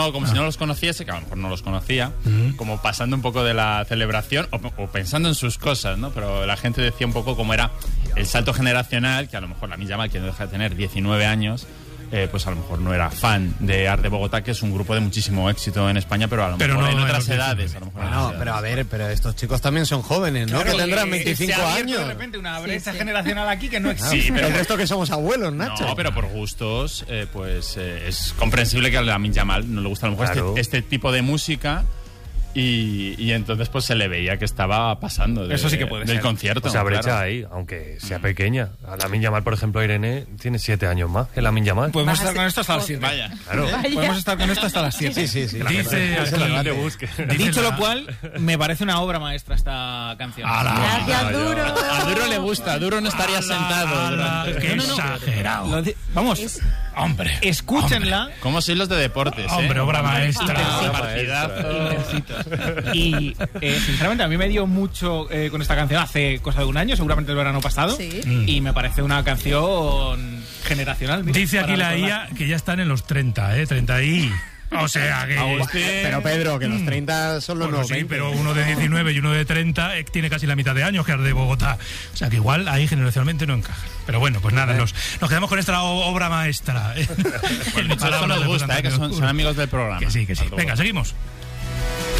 si no los conociese, que a lo mejor no los conocía, como pasando un poco de la celebración o pensando en sus cosas, ¿no? Pero la gente decía un poco cómo era el salto generacional, que a lo mejor Lamine Yamal, que no deja de tener 19 años, pues a lo mejor no era fan de Art de Bogotá, que es un grupo de muchísimo éxito en España, pero a lo mejor en otras edades. Pero a ver, pero estos chicos también son jóvenes, ¿no? Claro, que tendrán 25 años. De repente una brecha generacional aquí que no existe. Sí, pero el resto que somos abuelos, Nacho. No, pero por gustos, es comprensible que a Lamine Yamal no le gusta a lo mejor este tipo de música. Y entonces pues se le veía que estaba pasando Eso sí que puede del ser. concierto. O sea, brecha ahí, aunque sea pequeña. A Lamine Yamal, por ejemplo, Irene tiene 7 años más que Lamine Yamal. Podemos estar con esto hasta las 7. Vaya. Claro. Podemos estar con esto hasta las 7. Sí. Dice aquí, Dicho lo cual, me parece una obra maestra esta canción. Gracias, Duro. A Duro le gusta, a Duro no estaría sentado. ¡Qué exagerado! Vamos, Hombre, escúchenla. ¿Cómo sois los de deportes? hombre, obra maestra. Partidazo. Y sinceramente a mí me dio mucho con esta canción hace cosa de un año, seguramente el verano pasado. Sí. Y me parece una canción generacional. Mira, Dice aquí para la recordar. IA que ya están en los 30, 30 y... O sea que... Pero Pedro, que los 30 son los Bueno, nuevos sí, 20. pero uno de 19 y uno de 30 tiene casi la mitad de años que es de Bogotá. O sea que igual ahí generacionalmente no encaja. Pero bueno, pues nada, nos quedamos con esta obra maestra. Pues eso nos gusta, que son amigos del programa. Que sí. Venga, seguimos.